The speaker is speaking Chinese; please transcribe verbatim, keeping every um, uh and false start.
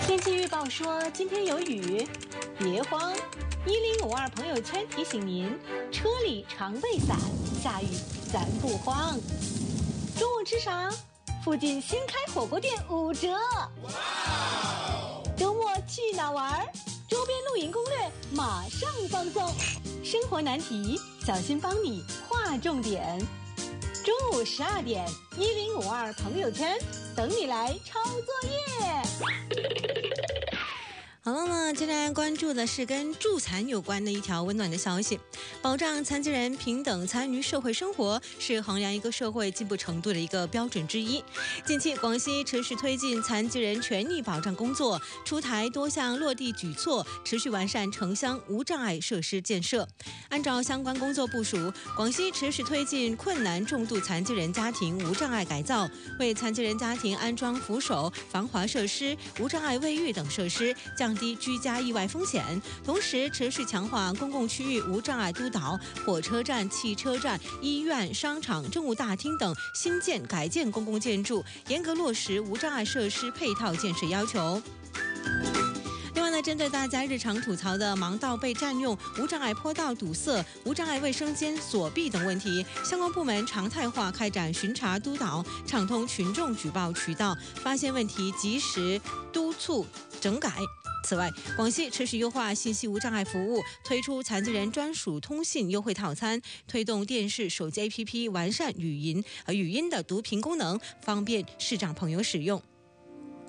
天气预报说今天有雨，别慌。一零五二朋友圈提醒您，车里常备伞，下雨咱不慌。中午吃啥？附近新开火锅店五折。周末去哪玩？周边露营攻略马上放送。生活难题，小新帮你划重点。中午十二点，一零五二朋友圈等你来抄作业。 好了呢，接下来关注的是跟助残有关的一条温暖的消息。保障残疾人平等参与社会生活，是衡量一个社会进步程度的一个标准之一。近期，广西持续推进残疾人权益保障工作，出台多项落地举措，持续完善城乡无障碍设施建设。按照相关工作部署，广西持续推进困难重度残疾人家庭无障碍改造，为残疾人家庭安装扶手、防滑设施、无障碍卫浴等设施，降低居家意外风险。同时，持续强化公共区域无障碍督导，火车站、汽车站、医院、商场、政务大厅等新建改建公共建筑，严格落实无障碍设施配套建设要求。另外呢，针对大家日常吐槽的盲道被占用、无障碍坡道堵塞、无障碍卫生间锁闭等问题，相关部门常态化开展巡查督导，畅通群众举报渠道，发现问题及时督促整改。此外，广西持续优化信息无障碍服务，推出残疾人专属通信优惠套餐，推动电视、手机 A P P 完善语音和语音的读屏功能，方便视障朋友使用。